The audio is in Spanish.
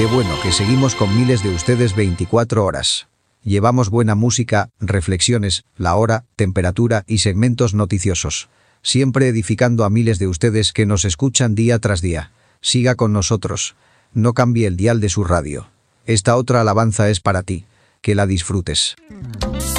Qué bueno que seguimos con miles de ustedes 24 horas. Llevamos buena música, reflexiones, la hora, temperatura y segmentos noticiosos. Siempre edificando a miles de ustedes que nos escuchan día tras día. Siga con nosotros. No cambie el dial de su radio. Esta otra alabanza es para ti. Que la disfrutes.